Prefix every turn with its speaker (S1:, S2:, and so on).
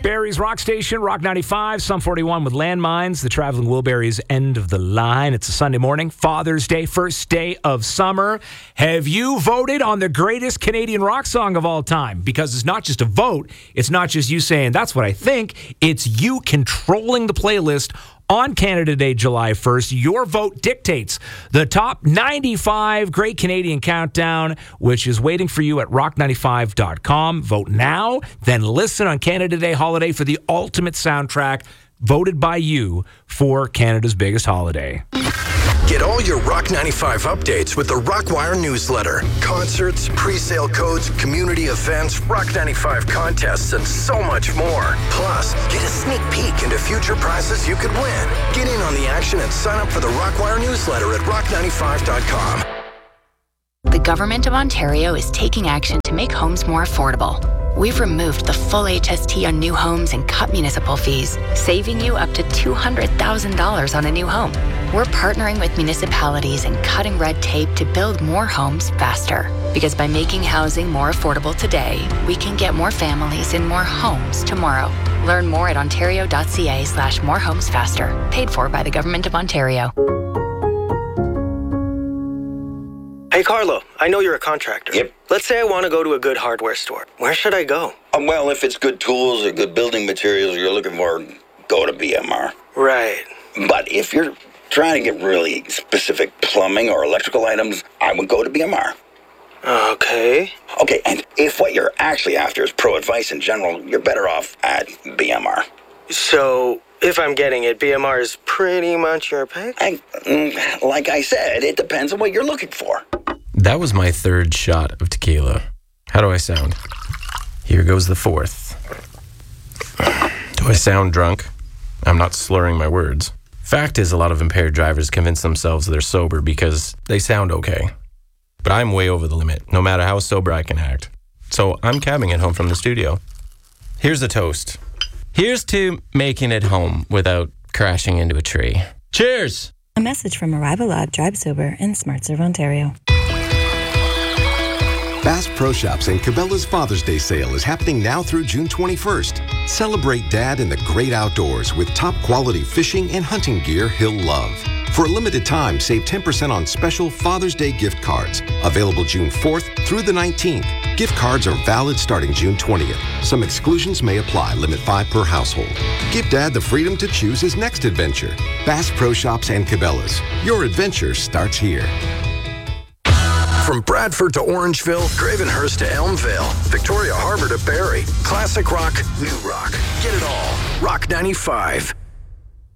S1: Barry's Rock Station, Rock 95, Sum 41 with Landmines, the Traveling Wilburys end of the line. It's a Sunday morning, Father's Day, first day of summer. Have you voted on the greatest Canadian rock song of all time? Because it's not just a vote. It's not just you saying, that's what I think. It's you controlling the playlist on Canada Day, July 1st. Your vote dictates the top 95 Great Canadian Countdown, which is waiting for you at rock95.com. Vote now, then listen on Canada Day holiday for the ultimate soundtrack voted by you for Canada's biggest holiday.
S2: Get all your Rock 95 updates with the Rockwire newsletter. Concerts, pre-sale codes, community events, Rock 95 contests, and so much more. Plus, get a sneak peek into future prizes you could win. Get in on the action and sign up for the Rockwire newsletter at rock95.com.
S3: The Government of Ontario is taking action to make homes more affordable. We've removed the full HST on new homes and cut municipal fees, saving you up to $200,000 on a new home. We're partnering with municipalities and cutting red tape to build more homes faster. Because by making housing more affordable today, we can get more families in more homes tomorrow. Learn more at ontario.ca/morehomesfaster. Paid for by the Government of Ontario.
S4: Hey, Carlo, I know you're a contractor.
S5: Yep.
S4: Let's say I want to go to a good hardware store. Where should I go?
S5: Well, if it's good tools or good building materials you're looking for, go to BMR.
S4: Right.
S5: But if you're trying to get really specific plumbing or electrical items, I would go to BMR.
S4: Okay.
S5: Okay, and if what you're actually after is pro advice in general, you're better off at BMR.
S4: So, if I'm getting it, BMR is pretty much your pick?
S5: Like I said, it depends on what you're looking for.
S6: That was my third shot of tequila. How do I sound? Here goes the fourth. Do I sound drunk? I'm not slurring my words. Fact is, a lot of impaired drivers convince themselves they're sober because they sound okay. But I'm way over the limit, no matter how sober I can act. So I'm cabbing it home from the studio. Here's a toast. Here's to making it home without crashing into a tree. Cheers!
S7: A message from Arrival Lab, Drive Sober, and SmartServe Ontario.
S8: Bass Pro Shops and Cabela's Father's Day sale is happening now through June 21st. Celebrate Dad in the great outdoors with top quality fishing and hunting gear he'll love. For a limited time, save 10% on special Father's Day gift cards. Available June 4th through the 19th. Gift cards are valid starting June 20th. Some exclusions may apply. Limit 5 per household. Give Dad the freedom to choose his next adventure. Bass Pro Shops and Cabela's. Your adventure starts here.
S2: From Bradford to Orangeville, Gravenhurst to Elmvale, Victoria Harbour to Barrie. Classic rock, new rock. Get it all. Rock 95.